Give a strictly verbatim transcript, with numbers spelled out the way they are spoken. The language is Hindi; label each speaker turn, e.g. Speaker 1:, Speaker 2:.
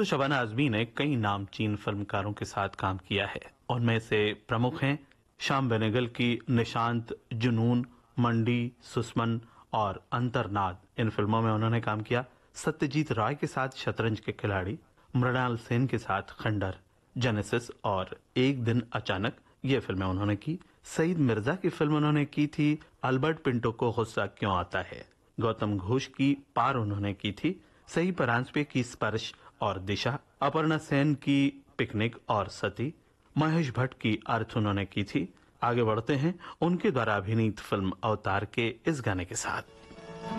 Speaker 1: दोस्तों, शबाना आजमी ने कई नामचीन फिल्मकारों के साथ काम किया है। उनमें से प्रमुख हैं श्याम बेनेगल की निशांत, जुनून, मंडी, सुस्मन और अंतरनाद। इन फिल्मों में उन्होंने काम किया। सत्यजीत राय के साथ शतरंज के खिलाड़ी, मृणाल सेन के साथ खंडर, जेनेसिस और एक दिन अचानक, ये फिल्में उन्होंने की। सईद मिर्जा की फिल्म उन्होंने की थी अल्बर्ट पिंटो को गुस्सा क्यों आता है। गौतम घोष की पार उन्होंने की थी। सही परांजपे की स्पर्श और दिशा, अपर्णा सेन की पिकनिक और सती, महेश भट्ट की अर्थ उन्होंने की थी। आगे बढ़ते हैं उनके द्वारा अभिनीत फिल्म अवतार के इस गाने के साथ।